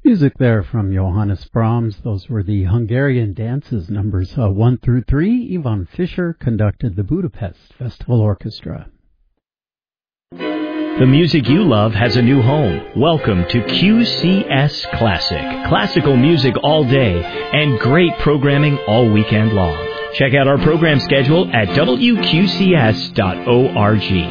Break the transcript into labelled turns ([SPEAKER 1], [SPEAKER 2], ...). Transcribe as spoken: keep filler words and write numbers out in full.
[SPEAKER 1] Music there from Johannes Brahms. Those were the Hungarian dances, numbers uh, one through three. Ivan Fischer conducted the Budapest Festival Orchestra.
[SPEAKER 2] The music you love has a new home. Welcome to Q C S Classic. Classical music all day and great programming all weekend long. Check out our program schedule at W Q C S dot org.